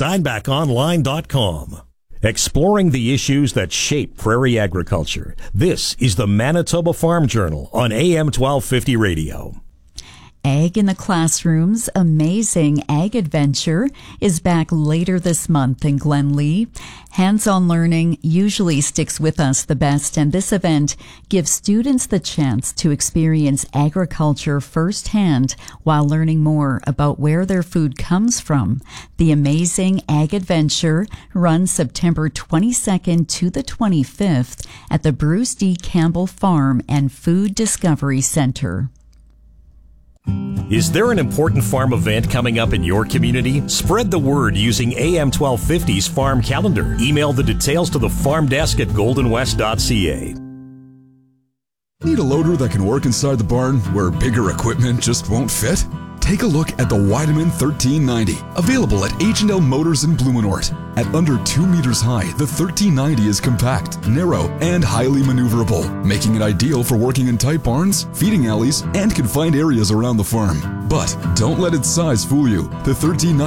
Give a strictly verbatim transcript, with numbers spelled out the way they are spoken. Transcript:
steinbach online dot com. Exploring the issues that shape prairie agriculture. This is the Manitoba Farm Journal on A M twelve fifty radio. Ag in the Classroom's Amazing Ag Adventure is back later this month in Glenlee. Hands-on learning usually sticks with us the best, and this event gives students the chance to experience agriculture firsthand while learning more about where their food comes from. The Amazing Ag Adventure runs September twenty-second to the twenty-fifth at the Bruce D. Campbell Farm and Food Discovery Center. Is there an important farm event coming up in your community? Spread the word using A M twelve fifty's farm calendar. Email the details to the farm desk at golden west dot c a. Need a loader that can work inside the barn where bigger equipment just won't fit? Take a look at the Weidemann thirteen ninety, available at H and L Motors in Blumenort. At under two meters high, the thirteen ninety is compact, narrow, and highly maneuverable, making it ideal for working in tight barns, feeding alleys, and confined areas around the farm. But don't let its size fool you. The thirteen ninety